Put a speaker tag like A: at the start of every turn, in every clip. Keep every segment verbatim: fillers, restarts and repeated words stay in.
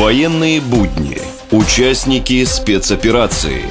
A: Военные будни. Участники спецоперации.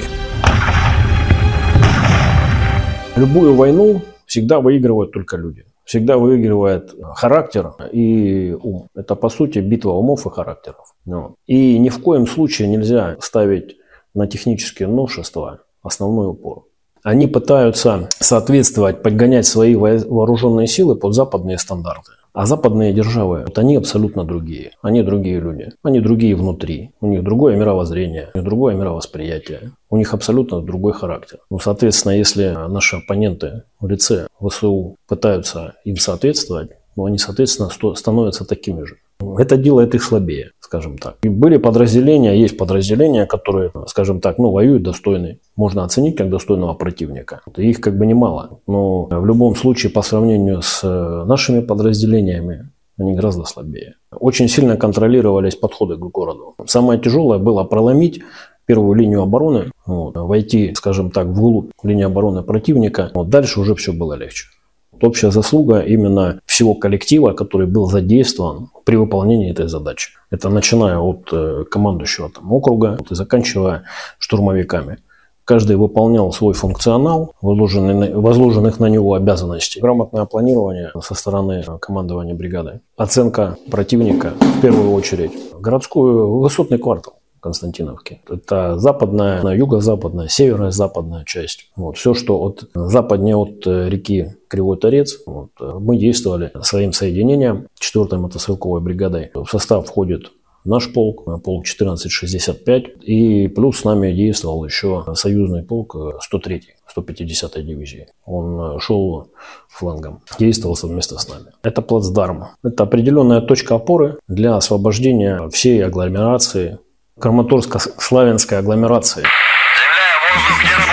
B: Любую войну всегда выигрывают только люди. Всегда выигрывает характер и ум. Это, по сути, битва умов и характеров. И ни в коем случае нельзя ставить на технические новшества основной упор. Они пытаются соответствовать, подгонять свои вооруженные силы под западные стандарты. А западные державы, вот они абсолютно другие. Они другие люди. Они другие внутри. У них другое мировоззрение, у них другое мировосприятие. У них абсолютно другой характер. Ну, соответственно, если наши оппоненты в лице ВСУ пытаются им соответствовать, ну, они, соответственно, становятся такими же. Это делает их слабее, скажем так. И были подразделения, есть подразделения, которые, скажем так, ну, воюют достойно. Можно оценить как достойного противника. Их как бы немало. Но в любом случае, по сравнению с нашими подразделениями, они гораздо слабее. Очень сильно контролировались подходы к городу. Самое тяжелое было проломить первую линию обороны, вот, войти, скажем так, вглубь линии обороны противника. Вот, дальше уже все было легче. Общая заслуга именно всего коллектива, который был задействован при выполнении этой задачи. Это начиная от командующего там, округа и заканчивая штурмовиками. Каждый выполнял свой функционал, возложенных на него обязанностей. Грамотное планирование со стороны командования бригады. Оценка противника, в первую очередь, городской высотный квартал Константиновки. Это западная, юго-западная, северо-западная часть. Вот. Все, что от западнее от реки Кривой Торец, вот, мы действовали своим соединением, четвёртой мотострелковой бригадой. В состав входит наш полк, полк четырнадцать шестьдесят пять, и плюс с нами действовал еще союзный полк сто третьей, сто пятидесятой дивизии. Он шел флангом, действовал совместно с нами. Это плацдарм. Это определенная точка опоры для освобождения всей агломерации, Краматорско-Славянской агломерации.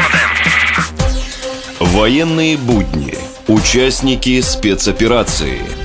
A: Военные будни. Участники спецоперации.